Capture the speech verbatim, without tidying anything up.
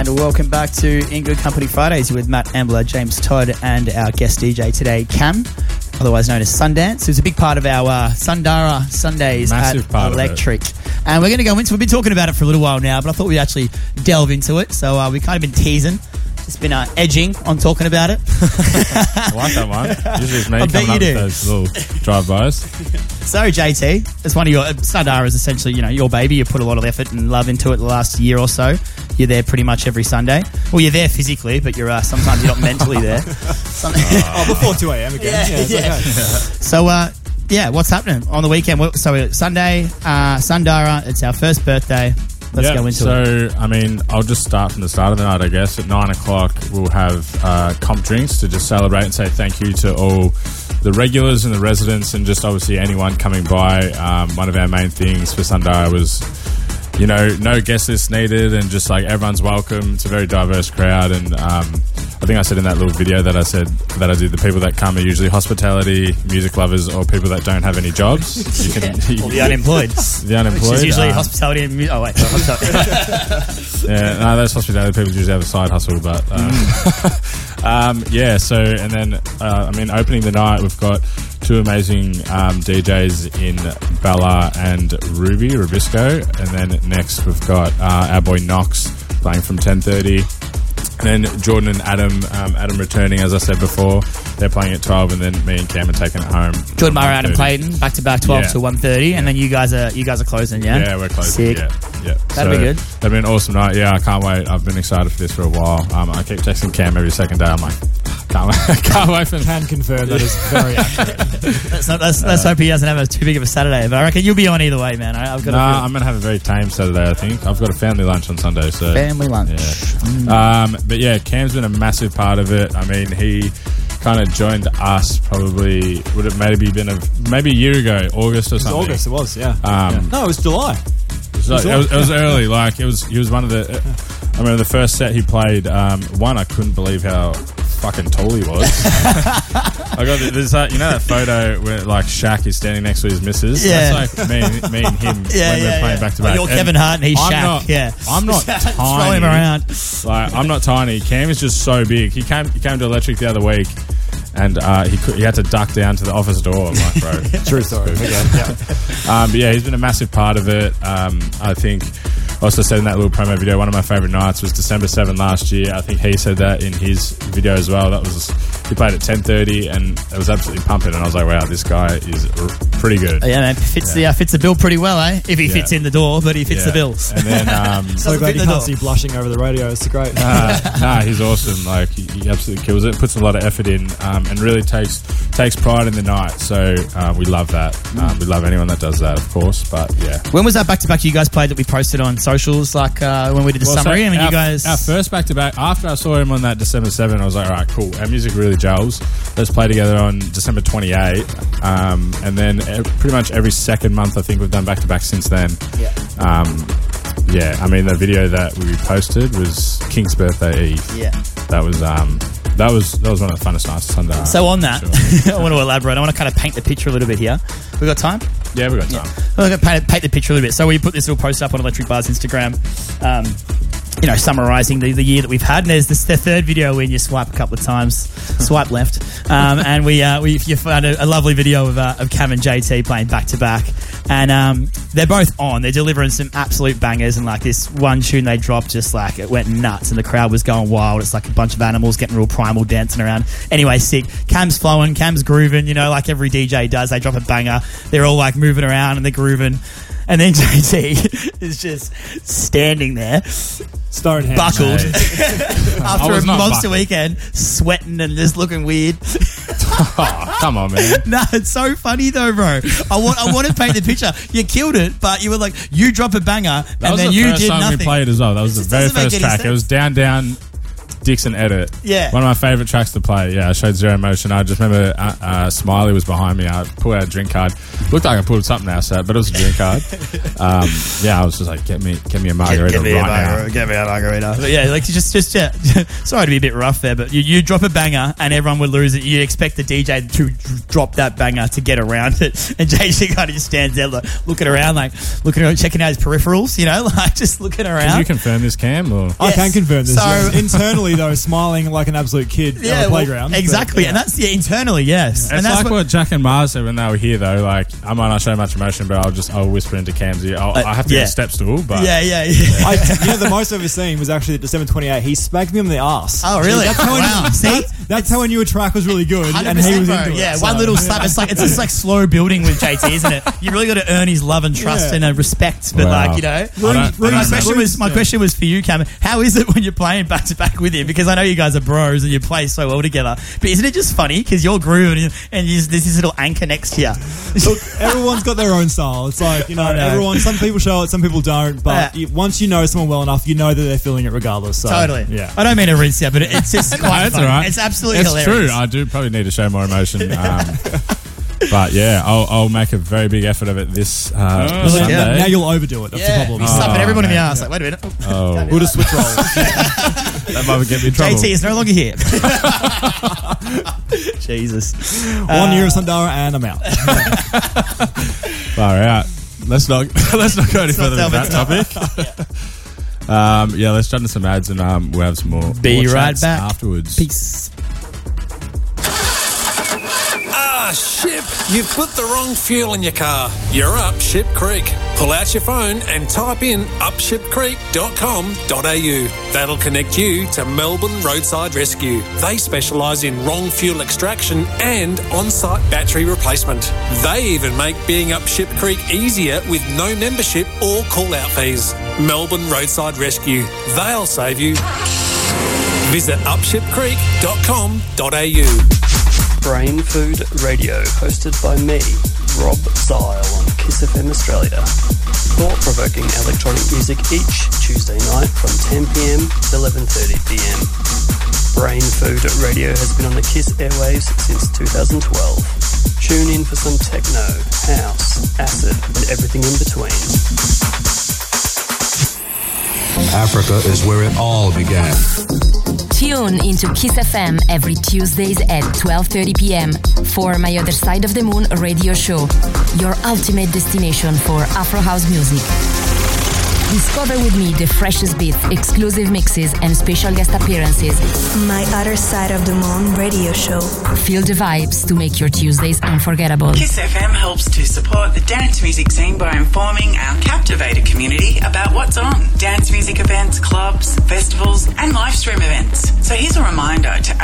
And welcome back to In Good Company Fridays with Matt Ambler, James Todd, and our guest D J today, Cam, otherwise known as Sundance, who's a big part of our uh, Sundara Sundays Massive at part Electric. And we're going to go into, we've been talking about it for a little while now, but I thought we'd actually delve into it. So uh, we've kind of been teasing. It's been uh, edging on talking about it. I like that one. Usually it's me I coming bet you up do. with those little drive-bys. So, J T, it's one of your... Uh, Sundara is essentially, you know, your baby. You put a lot of effort and love into it the last year or so. You're there pretty much every Sunday. Well, you're there physically, but you're uh, sometimes you're not mentally there. Some- oh, before two a.m. again. Yeah, Yeah, it's yeah. okay. Yeah. So, uh, yeah, what's happening on the weekend? Well, So, uh, Sunday, uh, Sundara, it's our first birthday. Let's Yep, go into so, it. So, I mean, I'll just start from the start of the night, I guess. At nine o'clock, we'll have uh, comp drinks to just celebrate and say thank you to all the regulars and the residents and just obviously anyone coming by. Um, one of our main things for Sundara was, you know, no guest list needed and just like everyone's welcome. It's a very diverse crowd, and um, I think I said in that little video that I said that I did, the people that come are usually hospitality, music lovers, or people that don't have any jobs. You can, Yeah. Or the unemployed. the unemployed. Which is usually um, hospitality and music. Oh, wait. No, hospitality. Yeah, no, those hospitality people usually have a side hustle, but um, um, yeah. So, and then uh, I mean, opening the night, we've got two amazing um, D Js in Bella and Ruby Rubisco, and then next we've got uh, our boy Knox playing from ten thirty. And then Jordan and Adam, um, Adam returning, as I said before, they're playing at twelve, and then me and Cam are taking it home. Jordan Murray, Adam Clayton, back to back, twelve Yeah. to one thirty, and then you guys are you guys are closing, yeah. Yeah, we're closing. Sick. Yeah, yeah. That'd be good. That'd be an awesome night. Yeah, I can't wait. I've been excited for this for a while. Um, I keep texting Cam every second day. I'm like, can't wait, can't wait for. Can confirm that is very accurate. Let's, not, let's, let's hope he doesn't have a, too big of a Saturday. But I reckon you'll be on either way, man. I, I've got Nah, a feel. I'm gonna have a very tame Saturday. I think I've got a family lunch on Sunday. So Family lunch. Yeah. Mm. Um, but yeah, Cam's been a massive part of it. I mean, he kind of joined us probably would it maybe been a maybe a year ago, August or It was something. August, it was, yeah. Um, Yeah. No, it was July. So it, was, it was early. Like it was, he was one of the. I remember the first set he played. Um, one, I couldn't believe how fucking tall he was. I got the, there's that, you know that photo where like Shaq is standing next to his missus. Yeah. That's like me, and- me and him Yeah, when yeah, we're playing yeah. back to Well, back. you're And Kevin Hart and he's I'm Shaq. Not, Yeah. I'm not Throw tiny. him around. Like I'm not tiny. Cam is just so big. He came. He came to Electric the other week. And uh, he could, he had to duck down to the office door. I'm like, bro. True story. Okay, yeah. Um, but yeah, he's been a massive part of it. Um, I think I also said in that little promo video, one of my favourite nights was December seventh last year. I think he said that in his video as well. That was he played at ten thirty and it was absolutely pumping. And I was like, wow, this guy is r- pretty good. Yeah, man, fits Yeah. the uh, fits the bill pretty well, eh? If he Yeah. fits in the door, but he fits Yeah. the bill. And then um, So Doesn't glad fit you the can't door. see blushing over the radio. It's great. uh, nah, he's awesome. Like he, he absolutely kills it. Puts a lot of effort in um, and really takes takes pride in the night. So uh, we love that. Um, we love anyone that does that, of course. But yeah. When was that back to back you guys played that we posted on socials? Like uh, when we did the Well, so summary, I mean, our, you guys. our first back to back. After I saw him on that December seventh, I was like, all right, cool. Our music really gels. Let's play together on December twenty-eighth, um, and then uh, pretty much every second month, I think we've done back to back since then. Yeah. Um, yeah, I mean, the video that we posted was King's Birthday Eve. Yeah. That was um, that was that was one of the funnest nights of Sunday. So on that, Sure. I want to elaborate. I want to kind of paint the picture a little bit here. We got time? Yeah, we got time. I'm going to paint, paint the picture a little bit. So we put this little post up on Electric Bar's Instagram, um, you know, summarising the, the year that we've had. And there's this the third video when you swipe a couple of times, swipe left, um, and we uh, we you found a, a lovely video of uh, of Cam and J T playing back to back, and um, they're both on. They're delivering some absolute bangers, and like this one tune they dropped, just like it went nuts, and the crowd was going wild. It's like a bunch of animals getting real primal, dancing around. Anyway, sick. Cam's flowing, Cam's grooving. You know, like every D J does. They drop a banger. They're all like moving around and they're grooving. And then J T is just standing there, Stonehenge. buckled, I after a was monster not buckled. weekend, sweating and just looking weird. Oh, come on, man. No, it's so funny though, bro. I want, I want to paint the picture. You killed it, but you were like, you drop a banger, That and was then the you first did time nothing. we played as well. That was It the just very doesn't make first any track. It was sense. down, down, Dixon Edit. Yeah. One of my favourite tracks to play. Yeah, I showed Zero Motion. I just remember uh, uh, Smiley was behind me. I pulled out a drink card. Looked like I pulled something else out, but it was a drink card. Um, yeah, I was just like, get me get me a margarita Get me right a margarita. now. Get me a margarita. But yeah, like just, just yeah. Sorry to be a bit rough there, but you, you drop a banger and everyone would lose it. You expect the D J to drop that banger to get around it, and J C kind of just stands there like, looking around, like looking around, checking out his peripherals. You know, like just looking around. Can you confirm this, Cam? Or? I Yes. can confirm this. So- yes. Internally, though, smiling like an absolute kid yeah, on the well, playground. but, exactly, yeah. and that's yeah internally, yes. It's And that's like what, Jack and Mars said when they were here, though. Like, I might not show much emotion, but I'll just I'll whisper into Cam's ear. I'll, Uh, I have to yeah. get a step stool, but Yeah, yeah, yeah. I, you know, the most I've ever seen was actually at December twenty-eighth. He spanked me on the arse. Oh, really? That's how I Wow. knew, See? That's, that's how I knew a track was really good, one hundred and he percent, was bro. into it. Yeah, so- one little slap. It's like it's just like slow building with J T, isn't it? You really got to earn his love and trust Yeah. and uh, respect. But Wow. like you know, I don't- I my don't question know. was my question was for you, Cam. How is it when you're playing back to back with him? Because I know you guys are bros and you play so well together. But isn't it just funny because you're grooving and, and you, there's this little anchor next to you? Look, everyone's got their own style. It's like, you know, I know. everyone, some people show it, some people don't. But Yeah. you, once you know someone well enough, you know that they're feeling it regardless. So, Totally. Yeah. I don't mean to rinse you, but it, it's just No, quite that's funny. all right. It's absolutely it's hilarious. true. I do probably need to show more emotion. Um, but yeah, I'll, I'll make a very big effort of it this uh, Oh, Sunday. yeah. Now you'll overdo it. That's Yeah, the problem. he's slapping Oh, everyone in the man. ass. Like, wait a minute. Oh, We'll just switch roles. that might get me in trouble. J T is no longer here. Jesus. One year of Sundara and I'm out. Far out. Let's not let's not go any further not with that topic. um, yeah, let's jump into some ads and um, we'll have some more. Be more right chats back. afterwards. Peace. Ah, ship! You've put the wrong fuel in your car. You're up Ship Creek. Pull out your phone and type in up ship creek dot com dot a u. That'll connect you to Melbourne Roadside Rescue. They specialise in wrong fuel extraction and on-site battery replacement. They even make being up Ship Creek easier with no membership or call-out fees. Melbourne Roadside Rescue. They'll save you. Visit up ship creek dot com dot a u. Brain Food Radio, hosted by me, Rob Zile, on Kiss F M Australia. Thought-provoking electronic music each Tuesday night from ten p m to eleven thirty p m. Brain Food Radio has been on the Kiss airwaves since two thousand twelve. Tune in for some techno, house, acid, and everything in between. Africa is where it all began. Tune into Kiss F M every Tuesdays at twelve thirty p m for My Other Side of the Moon radio show, your ultimate destination for Afro House music. Discover with me the freshest beats, exclusive mixes, and special guest appearances. My Other Side of the Moon radio show. Feel the vibes to make your Tuesdays unforgettable. Kiss F M helps to support the dance music scene by informing our captivated community about what's on. Dance music events, clubs, festivals, and live stream events. So here's a reminder to